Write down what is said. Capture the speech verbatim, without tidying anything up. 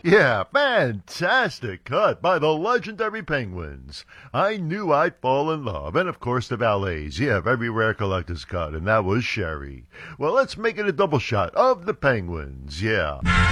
Yeah, fantastic cut by the legendary Penguins. I knew I'd fall in love. And of course the valets. Yeah, very rare collector's cut, and that was Sherry. Well, let's make it a double shot of the Penguins. Yeah.